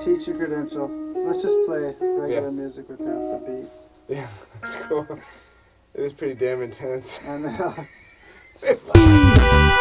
teacher credential. Let's just play regular music with half the beats. Yeah, that's cool. It is pretty damn intense. I know.